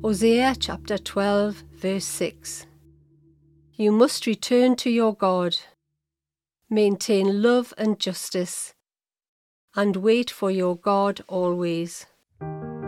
Hosea chapter 12 verse 6. You must return to your God, maintain love and justice, and wait for your God always.